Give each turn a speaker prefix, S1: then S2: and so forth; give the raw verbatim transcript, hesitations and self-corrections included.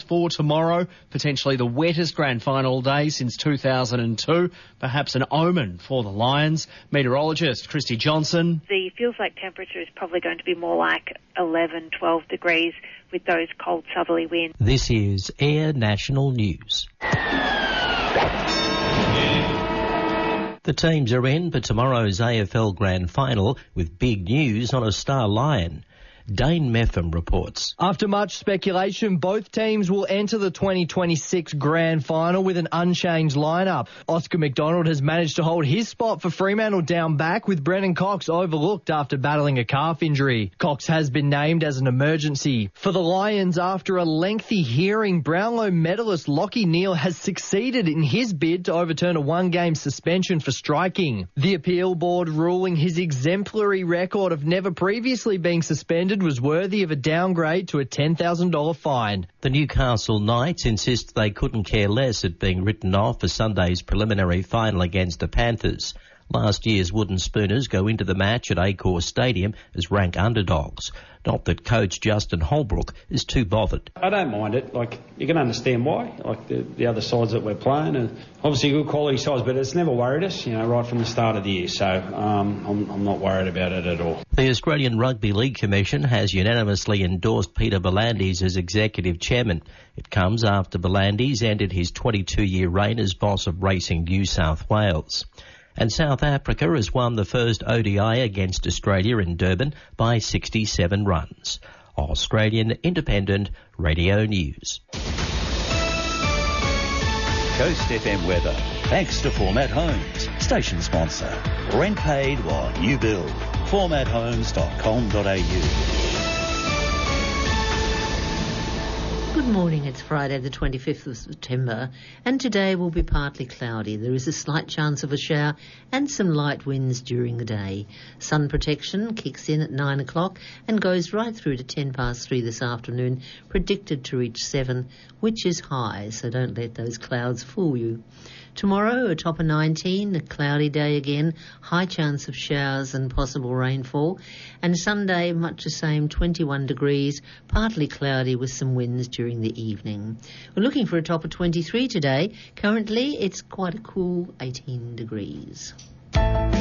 S1: for tomorrow, potentially the wettest grand final day since two thousand two, perhaps an omen for the Lions. Meteorologist Christy Johnson.
S2: The feels like temperature is probably going to be more like eleven, twelve degrees with those cold southerly winds.
S3: This is Air National News. The teams are in for tomorrow's A F L Grand Final with big news on a star Lion. Dane Meffam reports.
S4: After much speculation, both teams will enter the twenty twenty-six Grand Final with an unchanged lineup. Oscar McDonald has managed to hold his spot for Fremantle down back, with Brennan Cox overlooked after battling a calf injury. Cox has been named as an emergency. For the Lions, after a lengthy hearing, Brownlow medalist Lachie Neale has succeeded in his bid to overturn a one-game suspension for striking. The appeal board ruling his exemplary record of never previously being suspended was worthy of a downgrade to a ten thousand dollars fine.
S3: The Newcastle Knights insist they couldn't care less at being written off for Sunday's preliminary final against the Panthers. Last year's Wooden Spooners go into the match at Accor Stadium as rank underdogs. Not that coach Justin Holbrook is too bothered.
S5: I don't mind it. Like, you can understand why. Like, the, the other sides that we're playing are obviously good quality sides, but it's never worried us, you know, right from the start of the year. So um, I'm, I'm not worried about it at all.
S3: The Australian Rugby League Commission has unanimously endorsed Peter V'landys as executive chairman. It comes after V'landys ended his twenty-two-year reign as boss of Racing New South Wales. And South Africa has won the first O D I against Australia in Durban by sixty-seven runs. Australian Independent Radio News.
S6: Coast F M weather, thanks to Format Homes, station sponsor. Rent paid while you build. format homes dot com dot a u.
S7: Good morning, it's Friday the twenty-fifth of September, and today will be partly cloudy. There is a slight chance of a shower and some light winds during the day. Sun protection kicks in at nine o'clock and goes right through to ten past three this afternoon, predicted to reach seven, which is high, so don't let those clouds fool you. Tomorrow, a top of nineteen, a cloudy day again, high chance of showers and possible rainfall. And Sunday, much the same, twenty-one degrees, partly cloudy with some winds during the evening. We're looking for a top of twenty-three today. Currently, it's quite a cool eighteen degrees.